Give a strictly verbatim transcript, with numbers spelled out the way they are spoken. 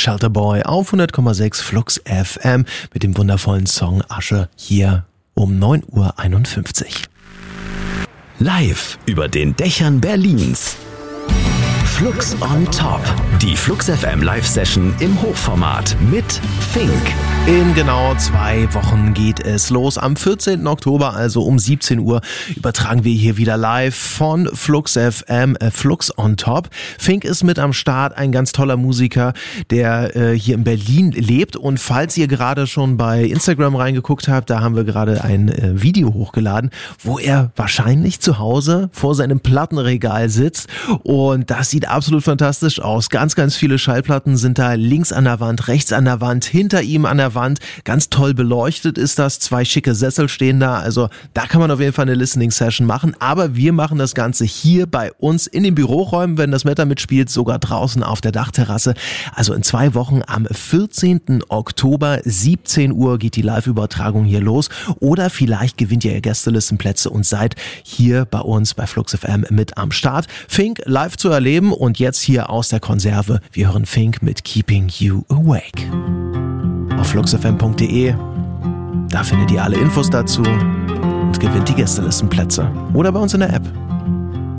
Shelter Boy auf hundert Komma sechs Flux F M mit dem wundervollen Song Asche hier um neun Uhr einundfünfzig. Live über den Dächern Berlins. Flux on Top. Die Flux F M Live-Session im Hochformat mit Fink. In genau zwei Wochen geht es los. Am vierzehnten Oktober, also um siebzehn Uhr, übertragen wir hier wieder live von Flux F M, äh, Flux on Top. Fink ist mit am Start, ein ganz toller Musiker, der äh, hier in Berlin lebt. Und falls ihr gerade schon bei Instagram reingeguckt habt, da haben wir gerade ein äh, Video hochgeladen, wo er wahrscheinlich zu Hause vor seinem Plattenregal sitzt. Und das sieht absolut fantastisch aus. Ganz, ganz viele Schallplatten sind da links an der Wand, rechts an der Wand, hinter ihm an der Wand. Ganz toll beleuchtet ist das. Zwei schicke Sessel stehen da. Also da kann man auf jeden Fall eine Listening-Session machen. Aber wir machen das Ganze hier bei uns in den Büroräumen, wenn das Wetter mitspielt, sogar draußen auf der Dachterrasse. Also in zwei Wochen am vierzehnten Oktober, siebzehn Uhr geht die Live-Übertragung hier los. Oder vielleicht gewinnt ihr Gästelistenplätze und seid hier bei uns bei Flux F M mit am Start. Fink live zu erleben und jetzt hier aus der Konserve. Wir hören Fink mit Keeping You Awake. Auf flux f m punkt d e. Da findet ihr alle Infos dazu und gewinnt die Gästelistenplätze. Oder bei uns in der App.